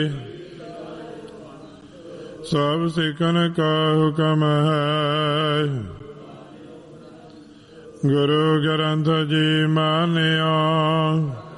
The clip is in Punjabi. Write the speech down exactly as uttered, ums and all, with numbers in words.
ਸਭ ਸਿੱਖਣ ਕਾ ਹੁਕਮ ਹੈ। ਗੁਰੂ ਗ੍ਰੰਥ ਜੀ ਮਾਨਿਆ